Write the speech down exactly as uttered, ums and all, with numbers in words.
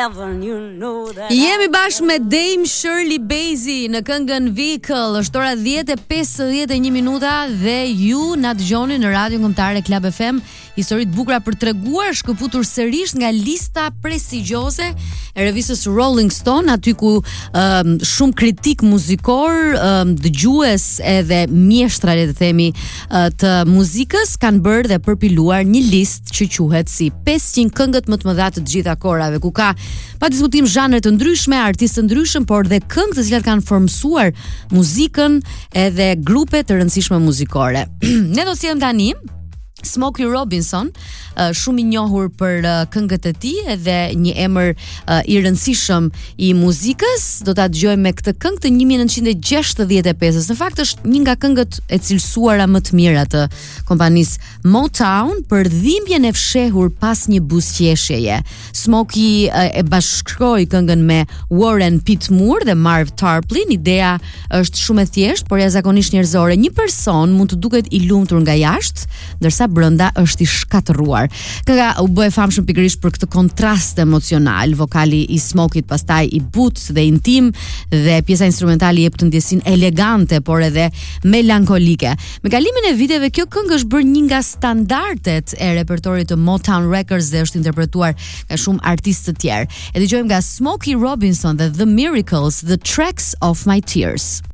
heaven, you know that. Jemi bashkë me Dame Shirley Bassey në këngën Vehicle. Është ora dhjetë e pesëdhjetë e një minuta dhe ju na dëgjoni në Radio Kombëtare Club F M. Histori të bukura për treguar, shkëputur sërish nga lista prestigjioze e revistës Rolling Stone, aty ku um, shumë kritik muzikor, um, dëgjues edhe mjeshtra, le të themi, uh, të muzikës kanë bërë dhe përpiluar një listë që quhet si pesëqind këngët më të mëdha të gjitha kohërave, ku ka pa diskutim zhanre të ndryshme, artistë të ndryshëm, por dhe këngë të cilat kanë formsuar muzikën edhe grupe të rëndësishme muzikore. Ne do të sjellim tani Smokey Robinson, uh, shumë i njohur për uh, këngët e tij edhe një emër uh, i rëndësishëm i muzikës. Do ta dëgjojmë me këtë këngë të nineteen sixty-five-s. Në fakt është një nga këngët e cilësuara më të mira të kompanisë Motown për dhimbjen e fshehur pas një buzëqeshjeje. Smokey uh, e bashkëkroi këngën me Warren Pitmoor dhe Marv Tarplin. Ideja është shumë e thjeshtë, por jashtëzakonisht njerëzore. Një person mund të duket i lumtur nga jashtë, ndërsa brenda është i shkatërruar. Kënga u bë e famshëm pikërisht për këtë kontrast emocional. Vokali i Smokeyt pastaj i butë dhe intim, dhe pjesa instrumentale jep të ndjesin elegante por edhe melankolike. Me kalimin e viteve kjo këngë është bërë një nga standardet e repertorit të Motown Records dhe është interpretuar nga shumë artistë të tjerë. E dëgjojmë nga Smokey Robinson dhe The Miracles, The Tracks of My Tears.